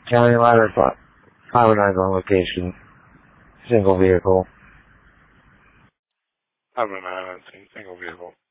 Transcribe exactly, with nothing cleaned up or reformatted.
County ladder spot. five oh nine's on location. Single vehicle. five oh nine, single vehicle.